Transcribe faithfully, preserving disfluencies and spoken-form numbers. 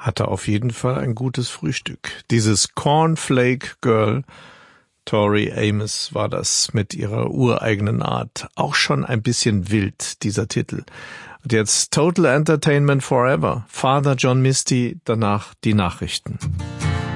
hatte auf jeden Fall ein gutes Frühstück. Dieses Cornflake Girl, Tori Amos war das mit ihrer ureigenen Art. Auch schon ein bisschen wild, dieser Titel. Und jetzt Total Entertainment Forever, Father John Misty, danach die Nachrichten.